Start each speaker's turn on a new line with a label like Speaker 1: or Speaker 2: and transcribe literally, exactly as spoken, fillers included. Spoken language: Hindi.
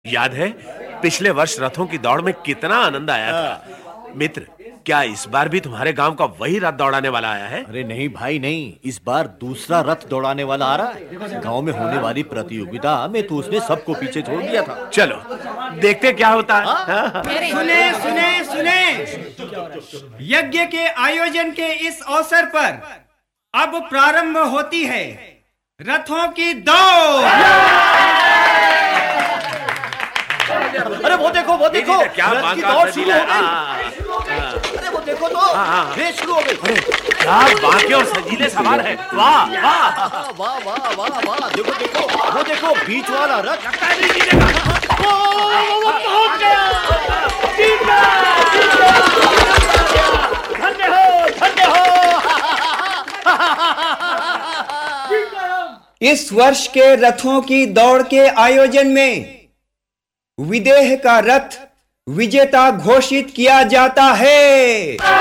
Speaker 1: याद है पिछले वर्ष रथों की दौड़ में कितना आनंद आया था। मित्र, क्या इस बार भी तुम्हारे गांव का वही रथ दौड़ाने वाला आया है?
Speaker 2: अरे नहीं भाई नहीं, इस बार दूसरा रथ दौड़ाने वाला आ रहा है। गांव में होने वाली प्रतियोगिता में तो उसने सबको पीछे छोड़ दिया था।
Speaker 1: चलो देखते क्या होता है।
Speaker 3: सुने सुने सुने, यज्ञ के आयोजन के इस अवसर पर अब प्रारंभ होती है रथों की दौड़।
Speaker 2: अरे वो देखो वो देखो,
Speaker 1: क्या
Speaker 2: रथ की दौड़ शुरू हो गई। अरे वो देखो तो रेस शुरू हो गई।
Speaker 1: अरे क्या बाकी और सजीले सवार है। वाह वाह
Speaker 2: वाह वाह वाह वाह, देखो देखो वो देखो बीच वाला रथ
Speaker 1: लगता है नहीं जीतेगा।
Speaker 2: वो पहुंच गया, जीत गया, धन्य हो धन्य हो।
Speaker 3: इस वर्ष के रथों की दौड़ के आयोजन में विदेह का रथ विजेता घोषित किया जाता है।